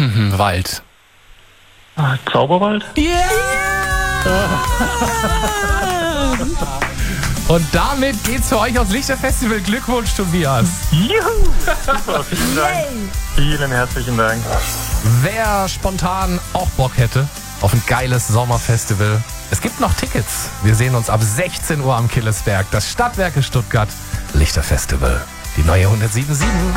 Wald. Zauberwald? Und damit geht's für euch aufs Lichterfestival. Glückwunsch, Tobias. Juhu! Super, vielen Dank. Vielen herzlichen Dank. Wer spontan auch Bock hätte auf ein geiles Sommerfestival, es gibt noch Tickets. Wir sehen uns ab 16 Uhr am Killesberg. Das Stadtwerke Stuttgart Lichterfestival. Die neue 107.7.